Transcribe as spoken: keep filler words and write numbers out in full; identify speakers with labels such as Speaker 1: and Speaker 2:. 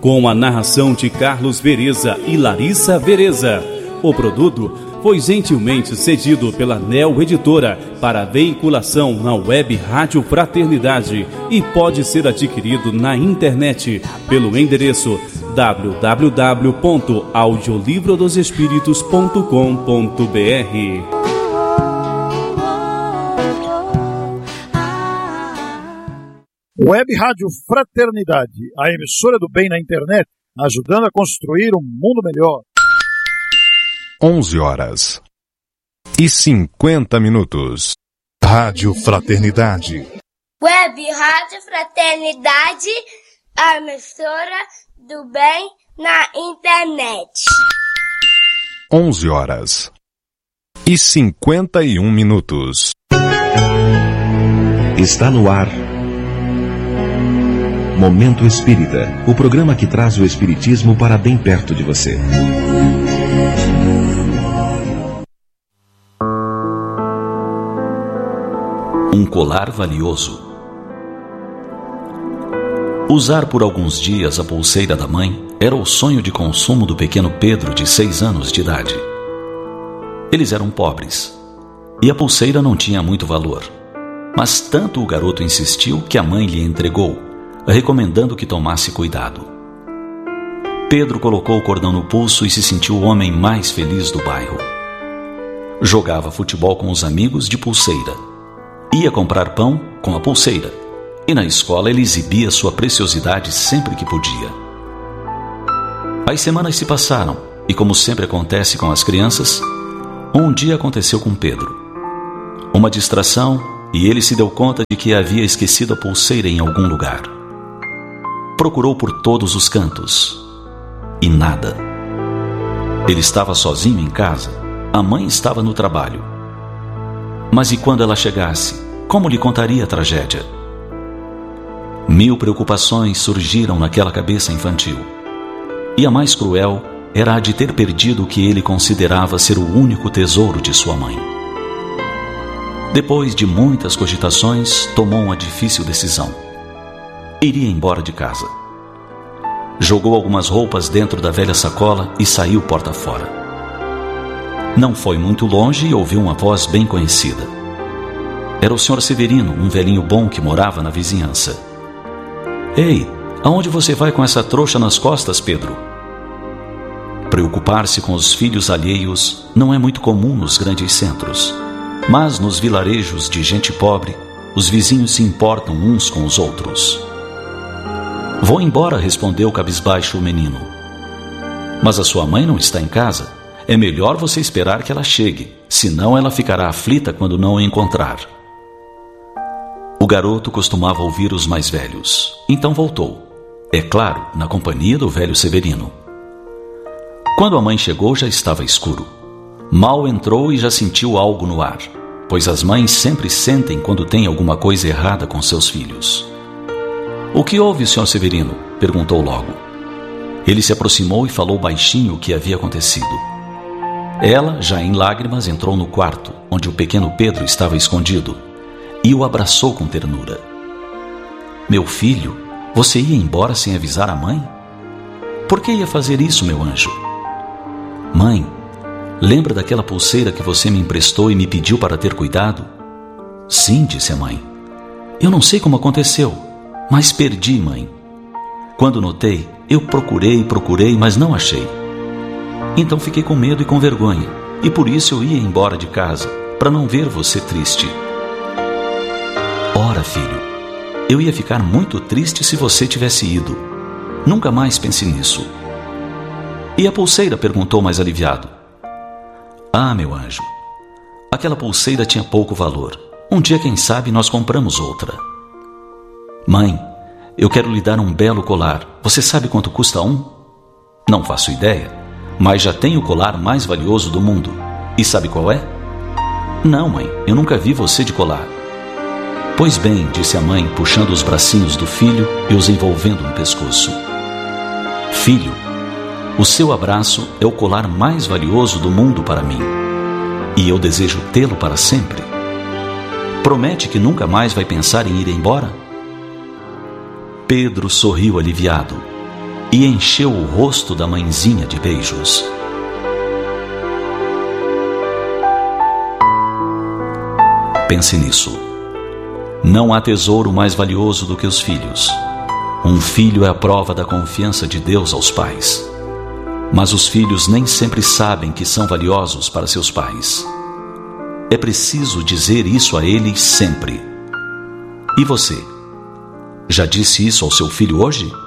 Speaker 1: com a narração de Carlos Vereza e Larissa Vereza. O produto foi gentilmente cedido pela Neo Editora para veiculação na web Rádio Fraternidade e pode ser adquirido na internet pelo endereço w w w ponto audiolivro dos espíritos ponto com ponto b r.
Speaker 2: Web Rádio Fraternidade, a emissora do bem na internet, ajudando a construir um mundo melhor.
Speaker 3: onze horas e cinquenta minutos. Rádio Fraternidade.
Speaker 4: Web Rádio Fraternidade, a emissora do bem na internet.
Speaker 3: onze horas e cinquenta e um minutos.
Speaker 5: Está no ar Momento Espírita, o programa que traz o espiritismo para bem perto de você.
Speaker 6: Um colar valioso. Usar por alguns dias a pulseira da mãe era o sonho de consumo do pequeno Pedro, de seis anos de idade. Eles eram pobres e a pulseira não tinha muito valor, mas tanto o garoto insistiu que a mãe lhe entregou, recomendando que tomasse cuidado. Pedro colocou o cordão no pulso e se sentiu o homem mais feliz do bairro. Jogava futebol com os amigos de pulseira, ia comprar pão com a pulseira, e na escola ele exibia sua preciosidade sempre que podia. As semanas se passaram, e como sempre acontece com as crianças, um dia aconteceu com Pedro. Uma distração, e ele se deu conta de que havia esquecido a pulseira em algum lugar. Procurou por todos os cantos, e nada. Ele estava sozinho em casa, a mãe estava no trabalho. Mas e quando ela chegasse, como lhe contaria a tragédia? Mil preocupações surgiram naquela cabeça infantil, e a mais cruel era a de ter perdido o que ele considerava ser o único tesouro de sua mãe. Depois de muitas cogitações, tomou uma difícil decisão. Iria embora de casa. Jogou algumas roupas dentro da velha sacola e saiu porta fora. Não foi muito longe e ouviu uma voz bem conhecida. Era o senhor Severino, um velhinho bom que morava na vizinhança. Ei, aonde você vai com essa trouxa nas costas, Pedro? Preocupar-se com os filhos alheios não é muito comum nos grandes centros, mas nos vilarejos de gente pobre, os vizinhos se importam uns com os outros. Vou embora, respondeu cabisbaixo o menino. Mas a sua mãe não está em casa. É melhor você esperar que ela chegue, senão ela ficará aflita quando não a encontrar. O garoto costumava ouvir os mais velhos, então voltou. É claro, na companhia do velho Severino. Quando a mãe chegou, já estava escuro. Mal entrou e já sentiu algo no ar, pois as mães sempre sentem quando tem alguma coisa errada com seus filhos. O que houve, senhor Severino? Perguntou logo. Ele se aproximou e falou baixinho o que havia acontecido. Ela, já em lágrimas, entrou no quarto, onde o pequeno Pedro estava escondido, e o abraçou com ternura. Meu filho, você ia embora sem avisar a mãe? Por que ia fazer isso, meu anjo? Mãe, lembra daquela pulseira que você me emprestou e me pediu para ter cuidado? Sim, disse a mãe. Eu não sei como aconteceu, mas perdi, mãe. Quando notei, eu procurei, procurei, mas não achei. Então fiquei com medo e com vergonha, e por isso eu ia embora de casa, para não ver você triste. Ora, filho, eu ia ficar muito triste se você tivesse ido. Nunca mais pense nisso. E a pulseira? Perguntou mais aliviado. Ah, meu anjo, aquela pulseira tinha pouco valor. Um dia, quem sabe, nós compramos outra. Mãe, eu quero lhe dar um belo colar. Você sabe quanto custa um? Não faço ideia, mas já tenho o colar mais valioso do mundo. E sabe qual é? Não, mãe, eu nunca vi você de colar. Pois bem, disse a mãe, puxando os bracinhos do filho e os envolvendo no pescoço. Filho, o seu abraço é o colar mais valioso do mundo para mim, e eu desejo tê-lo para sempre. Promete que nunca mais vai pensar em ir embora? Pedro sorriu aliviado e encheu o rosto da mãezinha de beijos. Pense nisso. Não há tesouro mais valioso do que os filhos. Um filho é a prova da confiança de Deus aos pais. Mas os filhos nem sempre sabem que são valiosos para seus pais. É preciso dizer isso a eles sempre. E você? Já disse isso ao seu filho hoje?